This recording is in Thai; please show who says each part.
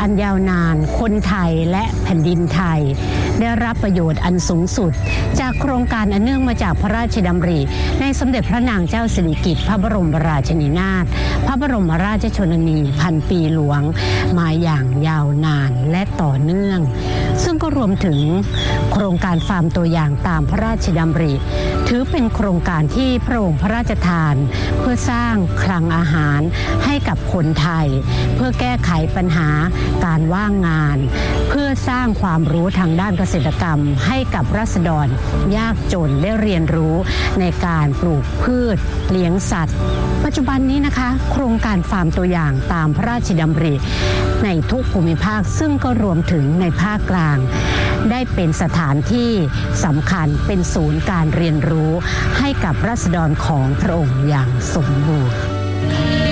Speaker 1: การยาวนานคนไทยและแผ่นดินไทยได้รับประโยชน์อันสูงสุดจากโครงการอันเนื่องมาจากพระราชดำริในสมเด็จพระนางเจ้าสิริกิติ์พระบรมราชินีนาถพระบรมราชชนนีพันปีหลวงมาอย่างยาวนานและต่อเนื่องซึ่งก็รวมถึงโครงการฟาร์มตัวอย่างตามพระราชดำริถือเป็นโครงการที่พระองค์พระราชทานเพื่อสร้างคลังอาหารให้กับคนไทยเพื่อแก้ไขปัญหาการว่างงานเพื่อสร้างความรู้ทางด้านเกษตรกรรมให้กับราษฎรยากจนได้เรียนรู้ในการปลูกพืชเลี้ยงสัตว์ปัจจุบันนี้นะคะโครงการฟาร์มตัวอย่างตามพระราชดำริในทุกภูมิภาคซึ่งก็รวมถึงในภาคกลางได้เป็นสถานที่สำคัญเป็นศูนย์การเรียนรู้ให้กับราษฎรของพระองค์อย่างสมบูรณ์